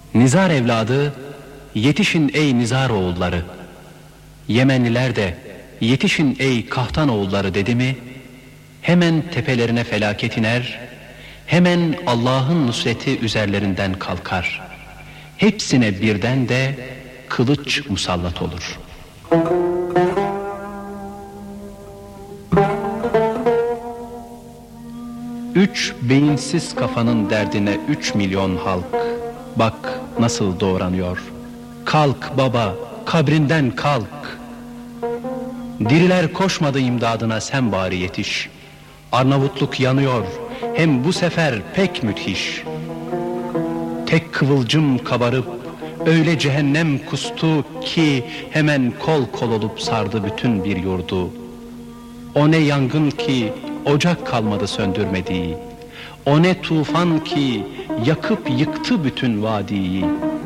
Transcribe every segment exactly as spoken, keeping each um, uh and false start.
Nizar evladı, yetişin ey Nizar oğulları. Yemenliler de yetişin ey Kahtan oğulları dedi mi, hemen tepelerine felaket iner, hemen Allah'ın nusreti üzerlerinden kalkar. Hepsine birden de kılıç musallat olur. Üç beyinsiz kafanın derdine üç milyon halk, bak nasıl doğranıyor. Kalk baba, kabrinden kalk. Diriler koşmadı imdadına, sen bari yetiş. Arnavutluk yanıyor, hem bu sefer pek müthiş. Tek kıvılcım kabarıp öyle cehennem kustu ki hemen kol kol olup sardı bütün bir yurdu. O ne yangın ki ocak kalmadı söndürmediği, o ne tufan ki yakıp yıktı bütün vadiyi.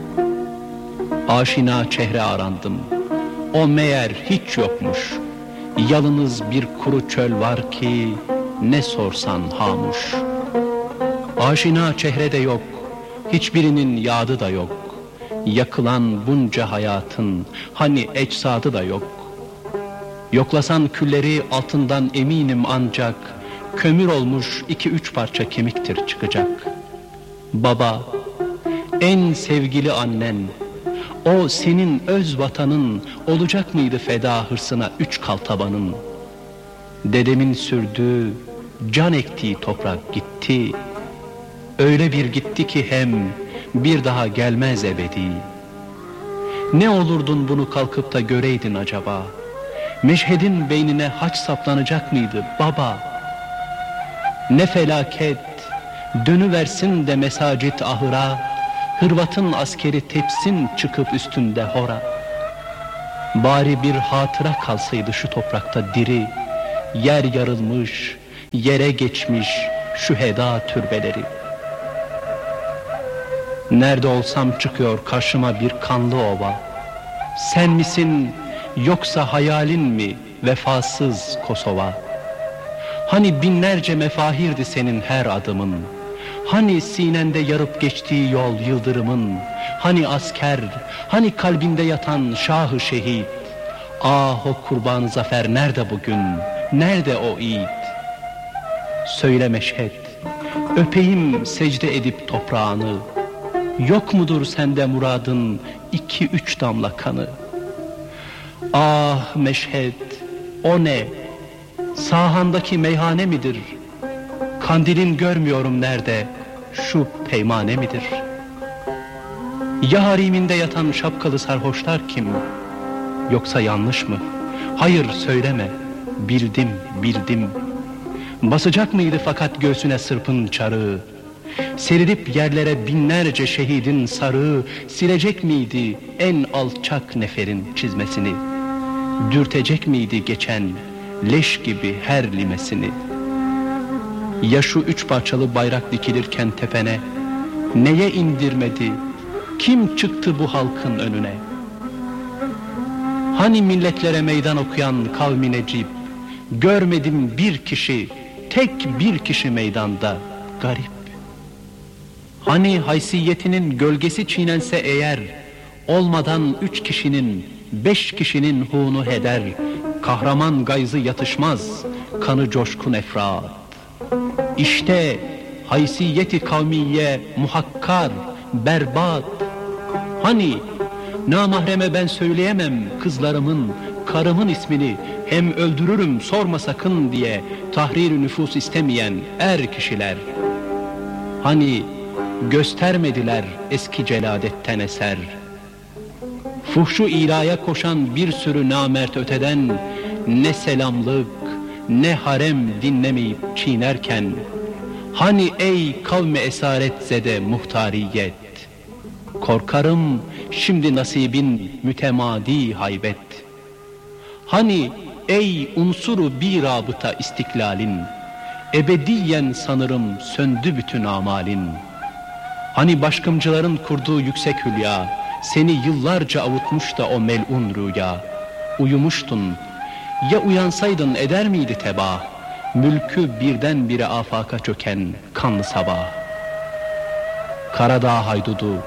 Aşina çehre arandım, o meğer hiç yokmuş. Yalnız bir kuru çöl var ki ne sorsan hamuş. Aşina çehre de yok, hiçbirinin yadı da yok. Yakılan bunca hayatın hani ecsadı da yok. Yoklasan külleri altından eminim ancak kömür olmuş iki üç parça kemiktir çıkacak. Baba, en sevgili annen, o senin öz vatanın olacak mıydı feda hırsına üç kaltabanın? Dedemin sürdüğü, can ektiği toprak gitti. Öyle bir gitti ki hem bir daha gelmez ebedi. Ne olurdun bunu kalkıp da göreydin acaba? Meşhedin beynine haç saplanacak mıydı baba? Ne felaket, dönüversin de mesacit ahıra, Hırvat'ın askeri tepsin çıkıp üstünde hora. Bari bir hatıra kalsaydı şu toprakta diri, yer yarılmış, yere geçmiş şüheda türbeleri. Nerede olsam çıkıyor karşıma bir kanlı ova. Sen misin yoksa hayalin mi vefasız Kosova? Hani binlerce mefahirdi senin her adımın, hani sinende yarıp geçtiği yol yıldırımın, hani asker, hani kalbinde yatan şahı şehit. Ah o kurban zafer nerede bugün, nerede o yiğit? Söyle Meşhed, öpeyim secde edip toprağını, yok mudur sende muradın iki üç damla kanı? Ah Meşhed, o ne? Sahandaki meyhane midir? Kandilin görmüyorum nerede, şu peymane midir? Ya hariminde yatan şapkalı sarhoşlar kim? Yoksa yanlış mı? Hayır söyleme, bildim bildim. Basacak mıydı fakat göğsüne sırpın çarığı? Serilip yerlere binlerce şehidin sarığı, silecek miydi en alçak neferin çizmesini? Dürtecek miydi geçen leş gibi her limesini? Ya şu üç parçalı bayrak dikilirken tepene, neye indirmedi, kim çıktı bu halkın önüne? Hani milletlere meydan okuyan kavmi Necip, görmedim bir kişi, tek bir kişi meydanda, garip. Hani haysiyetinin gölgesi çiğnense eğer, olmadan üç kişinin, beş kişinin hunu heder, kahraman gayzı yatışmaz, kanı coşkun efrat. İşte haysiyeti kavmiye muhakkar, berbat. Hani namahreme ben söyleyemem kızlarımın, karımın ismini, hem öldürürüm sorma sakın diye tahrir-i nüfus istemeyen er kişiler. Hani göstermediler eski celadetten eser. Fuhşu ilaya koşan bir sürü namert öteden ne selamlık, ne harem dinlemeyip çiğnerken, hani ey kavmi esaretzede muhtariyet, korkarım şimdi nasibin mütemadi haybet. Hani ey unsuru bir rabıta istiklalin, ebediyen sanırım söndü bütün amalin. Hani başkımcıların kurduğu yüksek hülya, seni yıllarca avutmuş da o melun rüya. Uyumuştun, ya uyansaydın eder miydi tebah, mülkü birdenbire afaka çöken kanlı sabah. Karadağ haydudu,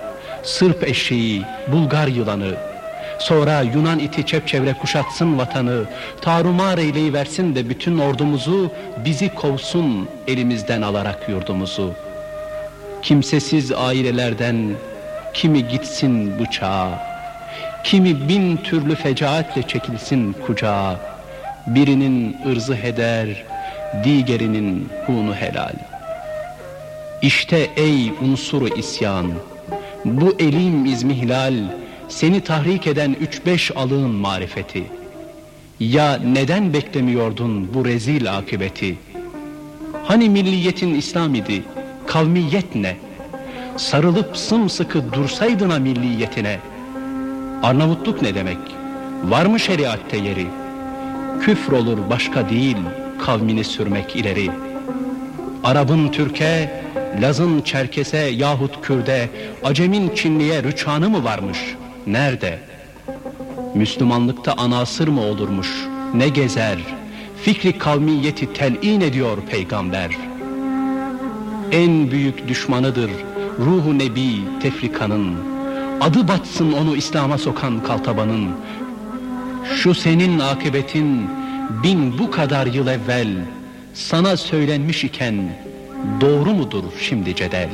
Sırp eşeği, Bulgar yılanı, sonra Yunan iti çepçevre kuşatsın vatanı, tarumar eyleyiversin de bütün ordumuzu, bizi kovsun elimizden alarak yurdumuzu. Kimsesiz ailelerden kimi gitsin bıçağa, kimi bin türlü fecaatle çekilsin kucağa, birinin ırzı heder, diğerinin hunu helal. İşte ey unsuru isyan, bu elim izmihlal, seni tahrik eden üç beş alığın marifeti. Ya neden beklemiyordun bu rezil akıbeti? Hani milliyetin İslam idi, kavmiyet ne? Sarılıp sımsıkı dursaydın ha milliyetine. Arnavutluk ne demek? Var mı şeriatte yeri? Küfür olur başka değil, kavmini sürmek ileri. Arap'ın Türk'e, Laz'ın Çerkes'e yahut Kürt'e, Acem'in Çinli'ye rüçhanı mı varmış? Nerede? Müslümanlıkta anasır mı olurmuş? Ne gezer? Fikri kavmiyeti telin ediyor peygamber. En büyük düşmanıdır ruhu nebi tefrikanın. Adı batsın onu İslam'a sokan kaltabanın. Şu senin akıbetin bin bu kadar yıl evvel sana söylenmiş iken doğru mudur şimdi cedel?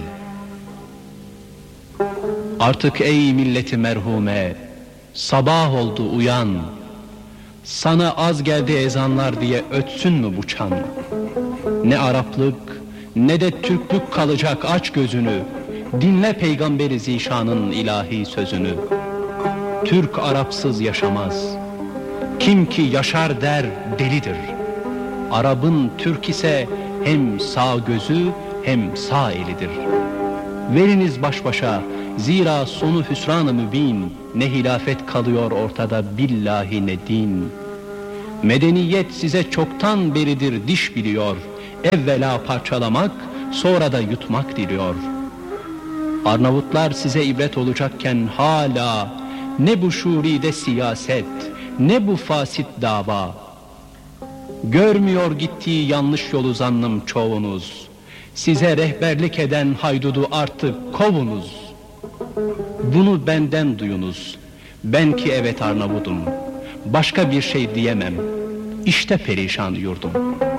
Artık ey milleti merhume, sabah oldu uyan. Sana az geldi ezanlar diye ötsün mü bu çan? Ne Araplık ne de Türklük kalacak, aç gözünü. Dinle Peygamberi Zişan'ın ilahi sözünü. Türk Arapsız yaşamaz. Kim ki yaşar der delidir. Arap'ın Türk ise hem sağ gözü hem sağ elidir. Veriniz baş başa, zira sonu hüsran-ı mübin. Ne hilafet kalıyor ortada billahi ne din. Medeniyet size çoktan beridir diş biliyor. Evvela parçalamak, sonra da yutmak diliyor. Arnavutlar size ibret olacakken hala ne bu şuride siyaset, ne bu fasit dava. Görmüyor gittiği yanlış yolu zannım çoğunuz. Size rehberlik eden haydudu artık kovunuz. Bunu benden duyunuz. Ben ki evet Arnavudum. Başka bir şey diyemem. İşte perişan yurdum.